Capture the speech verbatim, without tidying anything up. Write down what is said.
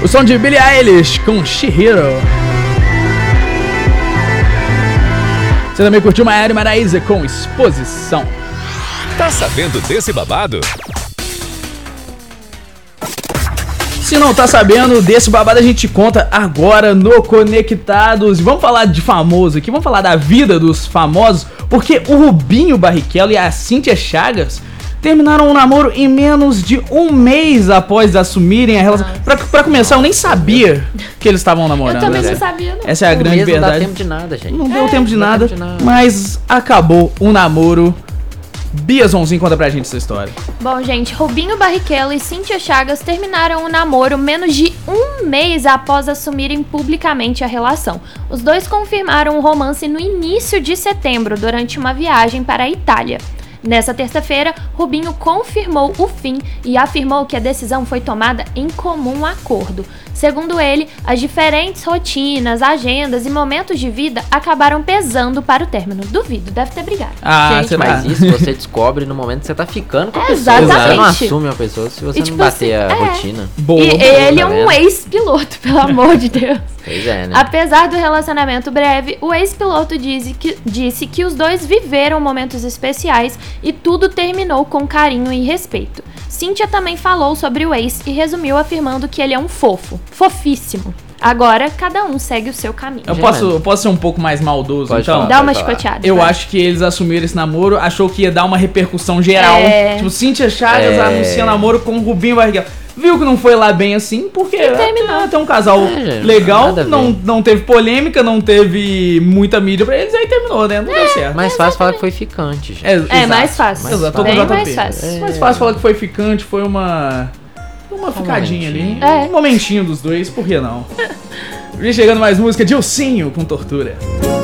O som de Billie Eilish com Chihiro. Você também curtiu Maiara e Maraísa com Exposição. Tá sabendo desse babado? Se não tá sabendo desse babado, a gente conta agora no Conectados. Vamos falar de famoso aqui, vamos falar da vida dos famosos, porque o Rubinho Barrichello e a Cíntia Chagas terminaram um namoro em menos de um mês após assumirem a relação. Pra, pra começar, eu nem sabia que eles estavam namorando. Eu também né? não sabia, não. Essa é a Um grande mês verdade. Não dá tempo de nada, gente. Não É, deu tempo de não dá nada, tempo de nada. mas acabou o namoro. Bia Zonzinho, conta pra gente essa história. Bom, gente, Rubinho Barrichello e Cíntia Chagas terminaram o namoro menos de um mês após assumirem publicamente a relação. Os dois confirmaram o romance no início de setembro, durante uma viagem para a Itália. Nessa terça-feira, Rubinho confirmou o fim e afirmou que a decisão foi tomada em comum acordo. Segundo ele, as diferentes rotinas, agendas e momentos de vida acabaram pesando para o término. Duvido, deve ter brigado. Ah, Gente, será? mas isso você descobre no momento que você tá ficando com a pessoa. Exatamente. Você não assume a pessoa se você E, não tipo bater assim, a é. rotina. Boa, e boa, ele é tá um vendo? ex-piloto, pelo amor de Deus. Pois é, né? Apesar do relacionamento breve, o ex-piloto disse que, disse que os dois viveram momentos especiais e tudo terminou com carinho e respeito. Cíntia também falou sobre o ex e resumiu afirmando que ele é um fofo, fofíssimo. Agora, cada um segue o seu caminho. Eu posso, eu posso ser um pouco mais maldoso, Pode então? falar. Dá uma Pode falar. chicoteada. Eu vai. acho que eles assumiram esse namoro, achou que ia dar uma repercussão geral. É. Tipo, Cíntia Chagas É. anuncia namoro com o Rubinho Barrichello. Viu que não foi lá bem assim, porque terminou. tem um casal É, gente, legal, nada a ver. não, não teve polêmica, não teve muita mídia pra eles, aí terminou, né? Não deu certo. Mais fácil falar que foi ficante, gente. É exato. mais fácil. Mais Exato, tô com Bem o J P. mais fácil. É. Mais fácil falar que foi ficante, foi uma. Uma ficadinha ali. momentinho. É. Um momentinho dos dois, por que não? Vem chegando mais música de Ursinho com Tortura.